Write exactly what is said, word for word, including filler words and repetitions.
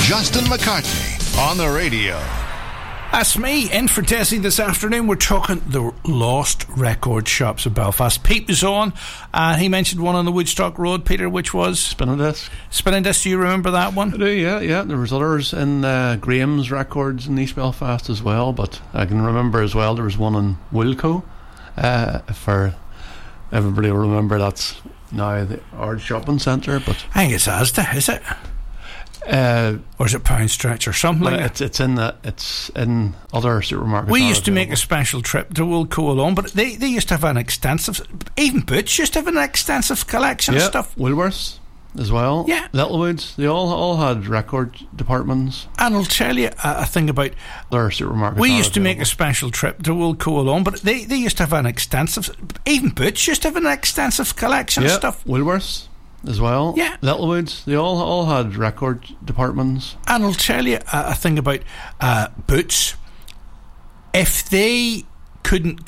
Justin McCartney on the radio. That's me, in for Desi this afternoon. We're talking the lost record shops of Belfast. Pete was on, and he mentioned one on the Woodstock Road, Peter, which was... Spinning Disc. Spinning Disc, do you remember that one? I do, yeah, yeah. There was others in uh, Graham's Records in East Belfast as well, but I can remember as well there was one in Wilco. Uh, for everybody will remember, that's now the Ard Shopping Centre, but... I think it's Asda, is it? Uh, or is it Pound Stretch or something like it's, that? It's in the, it's in other supermarkets. We used to make a special trip to Wilco alone, but they, they used to have an extensive, even Boots used to have an extensive collection yeah, of stuff. Woolworths as well. Yeah. Littlewoods, they all all had record departments. And I'll tell you a, a thing about their supermarkets. We used to available. make a special trip to Wilco alone, but they, they used to have an extensive, even Boots used to have an extensive collection yeah, of stuff. Woolworths as well. Yeah. Littlewoods, they all all had record departments. And I'll tell you a, a thing about uh, Boots. If they couldn't